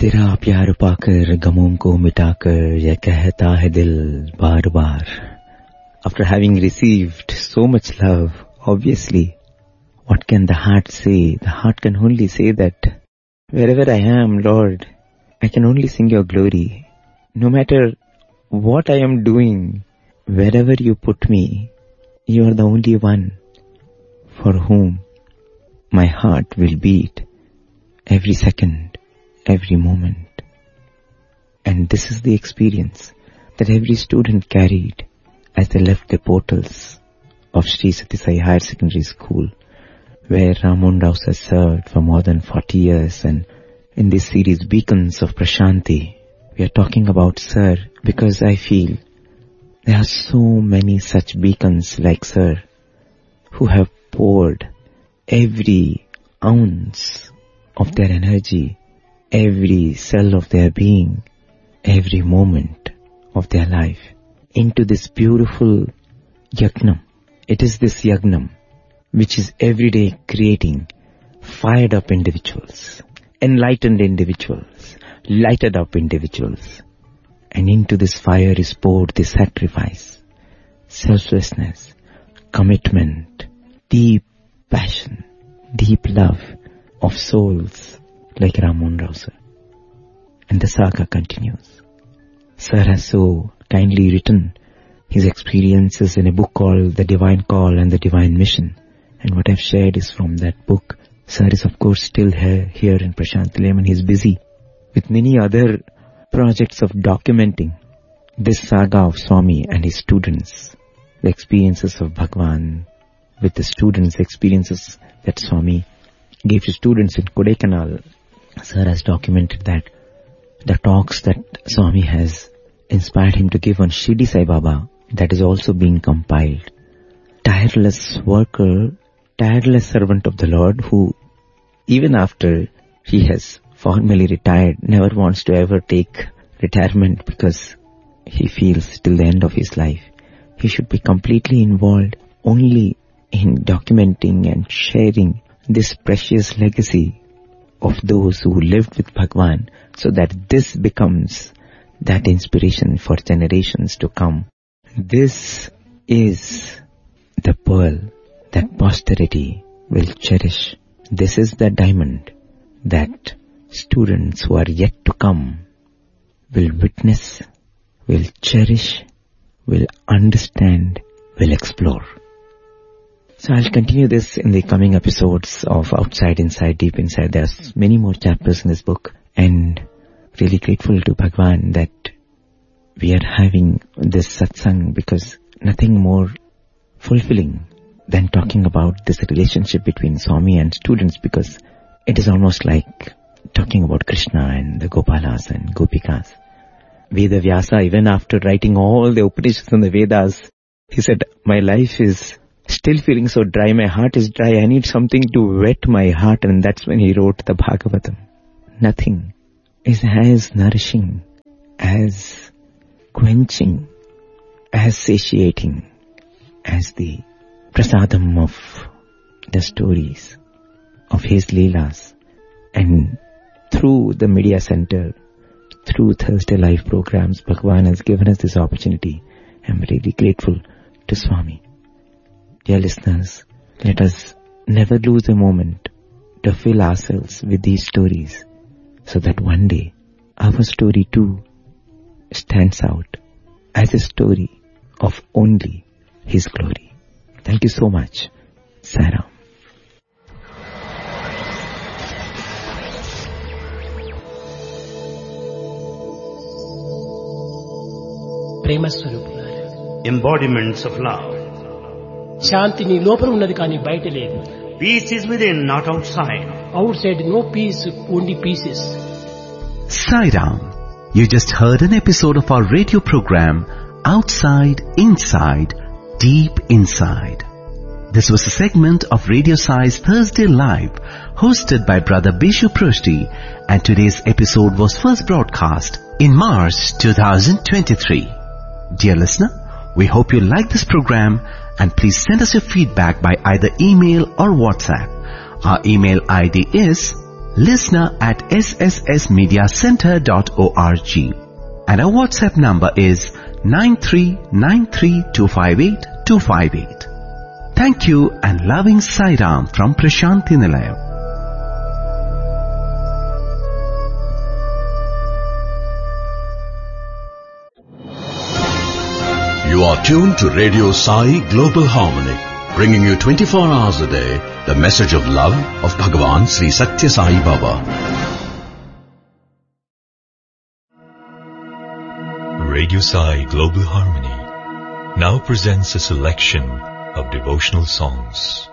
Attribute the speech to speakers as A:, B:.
A: तेरा प्यार पाकर गमों को मिटाकर यह कहता है दिल बार बार. After having received so much love, obviously, what can the heart say? The heart can only say that wherever I am, Lord, I can only sing your glory. No matter what I am doing, wherever you put me, you are the only one for whom my heart will beat every second, every moment. And this is the experience that every student carried as they left the portals of Sri Sati Sai Higher Secondary School, where Ramon Rao has served for more than 40 years. And in this series, Beacons of Prashanti, we are talking about Sir because I feel there are so many such beacons like Sir who have poured every ounce of their energy, every cell of their being, every moment of their life into this beautiful yagnam. It is this yagnam which is every day creating fired up individuals, enlightened individuals, lighted up individuals. And into this fire is poured the sacrifice, selflessness, commitment, deep passion, deep love of souls like Ramon Rao Sir. And the saga continues. Sir has so kindly written his experiences in a book called The Divine Call and the Divine Mission. And what I've shared is from that book. Sir is of course still here in Prashantilayam, and he's busy with many other projects of documenting this saga of Swami and his students, the experiences of Bhagwan with the students, the experiences that Swami gave to students in Kodaikanal. Sir has documented that. The talks that Swami has inspired him to give on Shirdi Sai Baba, that is also being compiled. Tireless worker, tireless servant of the Lord, who even after he has formally retired, never wants to ever take retirement because he feels till the end of his life he should be completely involved only in documenting and sharing this precious legacy of those who lived with Bhagwan, so that this becomes that inspiration for generations to come. This is the pearl that posterity will cherish. This is the diamond that students who are yet to come will witness, will cherish, will understand, will explore. So I'll continue this in the coming episodes of Outside, Inside, Deep Inside. There's many more chapters in this book, and really grateful to Bhagwan that we are having this satsang, because nothing more fulfilling than talking about this relationship between Swami and students, because it is almost like talking about Krishna and the Gopalas and Gopikas. Veda Vyasa, even after writing all the Upanishads and the Vedas, he said, my life is still feeling so dry, my heart is dry, I need something to wet my heart. And that's when he wrote the Bhagavatam. Nothing is as nourishing, as quenching, as satiating as the prasadam of the stories of his Leelas. And through the media center, through Thursday Live programs, Bhagwan has given us this opportunity. I'm really grateful to Swami. Dear listeners, let us never lose a moment to fill ourselves with these stories, so that one day our story too stands out as a story of only His glory. Thank you so much. Sairam.
B: ప్రేమ స్వరూపులారా,
C: embodiments of love.
B: శాంతి నీ లోపల ఉన్నది కానీ బయట లేదు.
C: Peace is within, not outside.
B: Out side no piece, only pieces.
D: Sairam. You just heard an episode of our radio program, Outside, Inside, Deep Inside. This was a segment of Radio Sai's Thursday Live, hosted by Brother Bishu Prashti, and today's episode was first broadcast in March 2023. Dear listener, we hope you like this program, and please send us your feedback by either email or WhatsApp. Our email ID is listener@sssmediacenter.org. And our WhatsApp number is 9393258258. Thank you and loving Sai Ram from Prashanti Nilayam.
E: You are tuned to Radio Sai Global Harmony, bringing you 24 hours a day the message of love of Bhagavan Sri Satya Sai Baba.
F: Radio Sai Global Harmony now presents a selection of devotional songs.